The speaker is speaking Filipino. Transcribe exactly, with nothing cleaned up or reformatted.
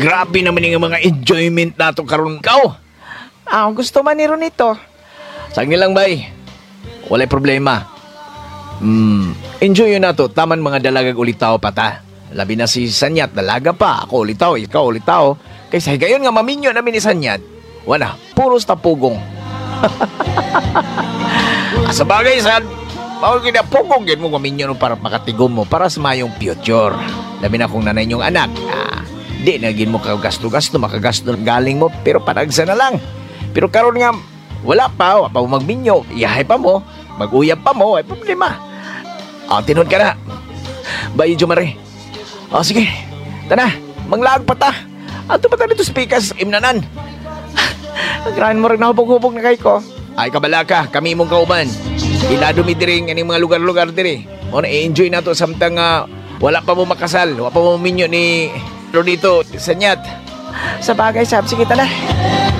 grabe naman yung mga enjoyment nato karon Ikaw, Ah, gusto man ni Ronito. sagni lang bay. Walay problema. Hmm, enjoy yun nato. Taman mga dalagag ulitaw pa ta. Labi na si Sanyat, dalaga pa. Ako ulitaw, ikaw ulitaw. Kaysa higayon nga maminyo namin ni Sanyat. Wala, puros tapugong. Sa bagay, sad, bawal kina pugong yun mo maminyo no para makatigom mo para sa mayong future. Labi na kung nanay niyong anak. Ah, di na gin mo kagasto-gasto, makagasto galing mo, pero paragsa na lang. Pero karon nga, wala pa, wala pa mo magminyo, iyahay pa mo, mag-uyab pa mo, ay problema. Ah, tinod ka na. Bayi, Jumare. Ah, sige, tana, manglaag pa ta. Ato pa ta dito speakers, imnanan. Nagrahan mo rin na hubog-hubog na kay ko. Ay, kabala ka, kami mong kauban. Ila dumidiring, aning mga lugar-lugar diri. O, na-enjoy na to, samtang ah, wala pa mo makasal, wala pa mo minyo ni Rodito, Sanyat. Sa bagay, Sab, sige, tala.